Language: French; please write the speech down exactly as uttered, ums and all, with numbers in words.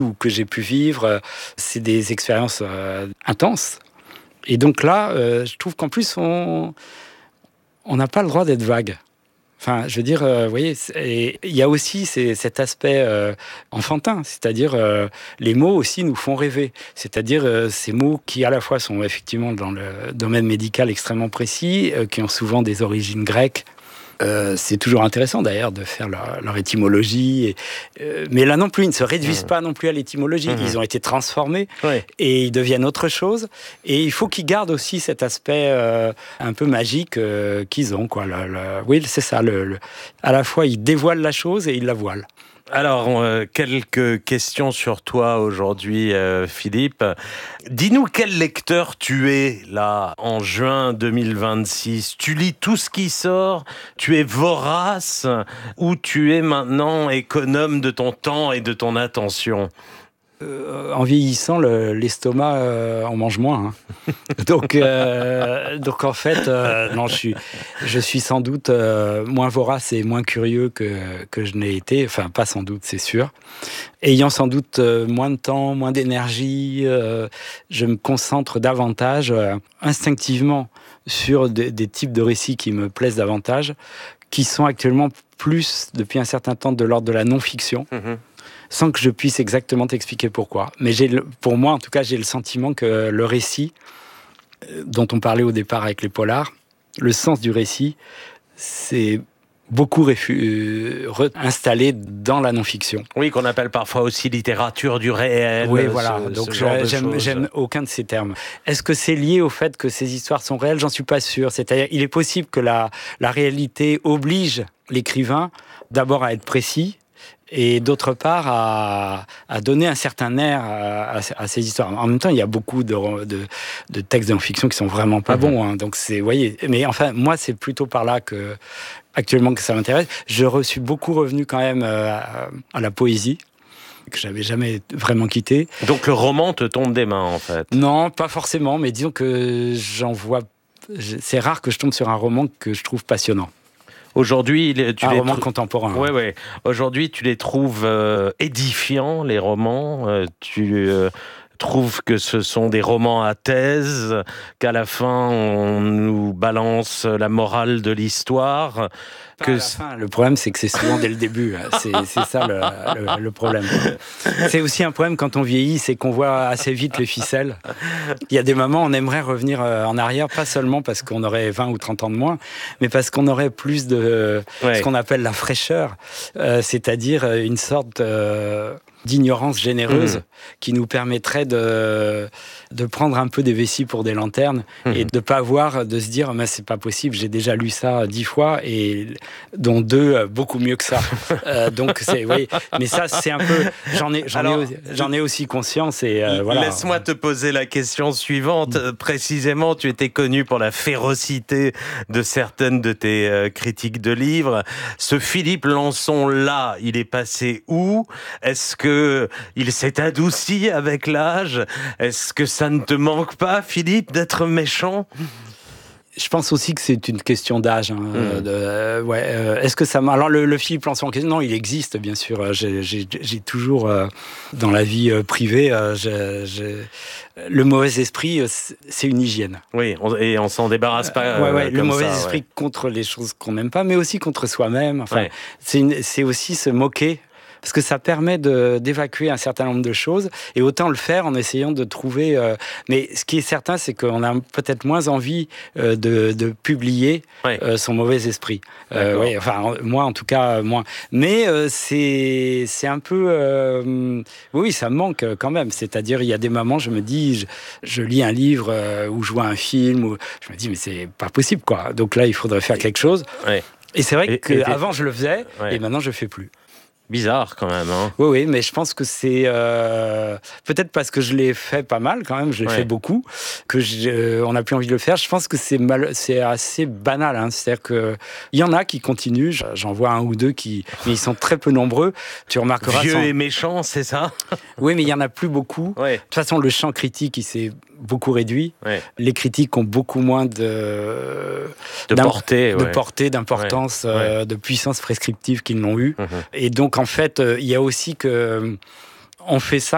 ou que j'ai pu vivre. C'est des expériences euh, intenses. Et donc là, euh, je trouve qu'en plus, on on n'a pas le droit d'être vague. Enfin, je veux dire, euh, vous voyez, il y a aussi ces, cet aspect euh, enfantin, c'est-à-dire euh, les mots aussi nous font rêver. C'est-à-dire euh, ces mots qui à la fois sont effectivement dans le domaine médical extrêmement précis, euh, qui ont souvent des origines grecques. Euh, c'est toujours intéressant d'ailleurs de faire leur, leur étymologie. Et, euh, mais là non plus, ils ne se réduisent mmh. pas non plus à l'étymologie. Mmh. Ils ont été transformés oui. et ils deviennent autre chose. Et il faut qu'ils gardent aussi cet aspect euh, un peu magique euh, qu'ils ont. Quoi. Le, le, oui, c'est ça. Le, le, à la fois, ils dévoilent la chose et ils la voilent. Alors, euh, quelques questions sur toi aujourd'hui, euh, Philippe. Dis-nous quel lecteur tu es, là, en juin deux mille vingt-six. Tu lis tout ce qui sort, tu es vorace, ou tu es maintenant économe de ton temps et de ton attention ? Euh, en vieillissant, le, l'estomac euh, en mange moins. Hein. donc, euh, donc en fait, euh, non, je suis, je suis sans doute euh, moins vorace et moins curieux que que je n'ai été. Enfin, pas sans doute, c'est sûr. Ayant sans doute euh, moins de temps, moins d'énergie, euh, je me concentre davantage euh, instinctivement sur des, des types de récits qui me plaisent davantage, qui sont actuellement plus depuis un certain temps de l'ordre de la non-fiction. Mmh. Sans que je puisse exactement t'expliquer pourquoi. Mais j'ai le, pour moi, en tout cas, j'ai le sentiment que le récit, dont on parlait au départ avec les polars, le sens du récit, c'est beaucoup réfu- re- installé dans la non-fiction. Oui, qu'on appelle parfois aussi littérature du réel. Oui, voilà. Ce, Donc ce genre j'aime, j'aime aucun de ces termes. Est-ce que c'est lié au fait que ces histoires sont réelles ? J'en suis pas sûr. C'est-à-dire, il est possible que la, la réalité oblige l'écrivain d'abord à être précis, et d'autre part à, à donner un certain air à, à, à ces histoires. En même temps, il y a beaucoup de, de, de textes de non-fiction qui sont vraiment pas mmh. bons. Hein. Donc c'est, voyez. Mais enfin, moi, c'est plutôt par là que actuellement que ça m'intéresse. Je suis beaucoup revenu quand même à, à la poésie, que j'avais jamais vraiment quitté. Donc le roman te tombe des mains, en fait ? Non, pas forcément. Mais disons que j'en vois. C'est rare que je tombe sur un roman que je trouve passionnant. Aujourd'hui, tu un les roman tr... contemporain. Ouais, ouais. Aujourd'hui, tu les trouves euh, édifiants, les romans. Euh, tu euh, trouves que ce sont des romans à thèse, qu'à la fin, on nous balance la morale de l'histoire. Que... À la fin, le problème, c'est que c'est souvent dès le début. C'est, c'est ça le, le, le problème. C'est aussi un problème quand on vieillit, c'est qu'on voit assez vite les ficelles. Il y a des moments, on aimerait revenir en arrière, pas seulement parce qu'on aurait vingt ou trente ans de moins, mais parce qu'on aurait plus de ouais. ce qu'on appelle la fraîcheur, euh, c'est-à-dire une sorte euh, d'ignorance généreuse mmh. qui nous permettrait de, de prendre un peu des vessies pour des lanternes mmh. et de pas avoir, de se dire, mais c'est pas possible, j'ai déjà lu ça dix fois et dont deux beaucoup mieux que ça. euh, donc c'est, oui, mais ça c'est un peu, j'en ai, j'en, Alors, ai, j'en ai aussi conscience et euh, voilà. Laisse-moi te poser la question suivante. Mmh. Précisément, tu étais connu pour la férocité de certaines de tes euh, critiques de livres. Ce Philippe Lançon là, il est passé où ? Est-ce que il s'est adouci avec l'âge ? Est-ce que ça ne te manque pas, Philippe, d'être méchant ? Je pense aussi que c'est une question d'âge. Hein, mmh. de, euh, ouais, euh, est-ce que ça m'a... Alors, le, le Philippe Lançon en question, non, il existe, bien sûr. J'ai, j'ai, j'ai toujours, euh, dans la vie euh, privée, euh, j'ai, j'ai... le mauvais esprit, euh, c'est une hygiène. Oui, on, et on s'en débarrasse pas. Euh, ouais, ouais, euh, le mauvais ça, esprit ouais. contre les choses qu'on n'aime pas, mais aussi contre soi-même. Enfin, ouais. c'est, une, c'est aussi se moquer. Parce que ça permet de, d'évacuer un certain nombre de choses, et autant le faire en essayant de trouver... Euh, mais ce qui est certain, c'est qu'on a peut-être moins envie euh, de, de publier ouais. euh, son mauvais esprit. Euh, ouais, enfin, moi, en tout cas, moins. Mais euh, c'est, c'est un peu... Euh, oui, ça me manque quand même. C'est-à-dire, il y a des moments, je me dis, je, je lis un livre euh, ou je vois un film, ou je me dis, mais c'est pas possible, quoi. Donc là, il faudrait faire quelque chose. Ouais. Et c'est vrai qu'avant, je le faisais, ouais. et maintenant, je le fais plus. Bizarre quand même. Hein. Oui, oui, mais je pense que c'est euh, peut-être parce que je l'ai fait pas mal quand même, je l'ai ouais. fait beaucoup, que je, on n'a plus envie de le faire. Je pense que c'est mal, c'est assez banal. Hein. C'est-à-dire que il y en a qui continuent. J'en vois un ou deux qui, mais ils sont très peu nombreux. Tu remarqueras. Vieux sans... et méchant, c'est ça ? Oui, mais il y en a plus beaucoup. Ouais. De toute façon, le champ critique, il s'est beaucoup réduit. Ouais. Les critiques ont beaucoup moins de de portée, de ouais. portée, d'importance, ouais. euh, de puissance prescriptive qu'ils n'ont eu. Mmh. Et donc en fait, il euh, y a aussi que on fait ça